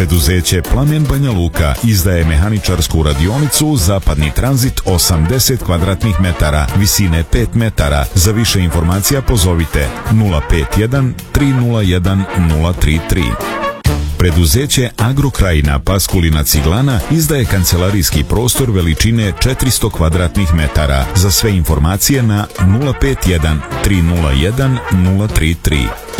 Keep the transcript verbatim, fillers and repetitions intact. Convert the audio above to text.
Preduzeće Plamen Banja Luka izdaje mehaničarsku radionicu Zapadni tranzit osamdeset kvadratnih metara, visine pet metara. Za više informacija pozovite nula pet jedan tri nula jedan nula tri tri. Preduzeće Agrokrajina Paskulina Ciglana izdaje kancelarijski prostor veličine četiristo kvadratnih metara. Za sve informacije na nula pet jedan tri nula jedan nula tri tri.